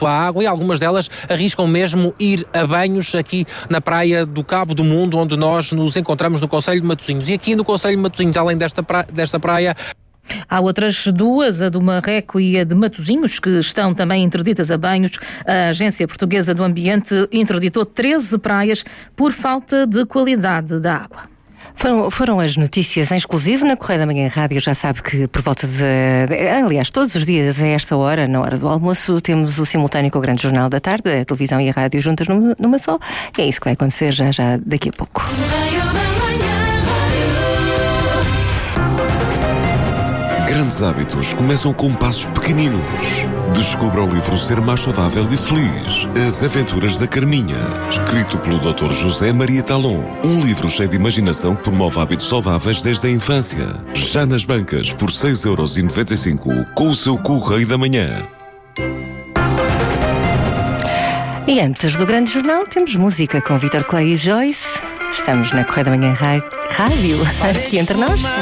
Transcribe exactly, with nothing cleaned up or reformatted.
muito à água e algumas delas arriscam mesmo ir a banhos aqui na praia do Cabo do Mundo, onde nós nos encontramos no concelho de Matosinhos. E aqui no concelho de Matosinhos, além desta praia, desta praia, há outras duas, a do Marreco e a de Matosinhos, que estão também interditas a banhos. A Agência Portuguesa do Ambiente interditou treze praias por falta de qualidade da água. Foram, foram as notícias em exclusivo na Correio da Manhã Rádio. Já sabe que por volta de... Aliás, todos os dias a esta hora, na hora do almoço, temos o simultâneo com o Grande Jornal da Tarde, a televisão e a rádio juntas numa só. E é isso que vai acontecer já, já daqui a pouco. Grandes hábitos começam com passos pequeninos. Descubra o livro Ser Mais Saudável e Feliz. As Aventuras da Carminha. Escrito pelo doutor José Maria Talon. Um livro cheio de imaginação que promove hábitos saudáveis desde a infância. Já nas bancas por seis euros e noventa e cinco com o seu Correio da Manhã. E antes do Grande Jornal temos música com Vítor Clay e Joyce. Estamos na Correio da Manhã Rádio, aqui entre nós.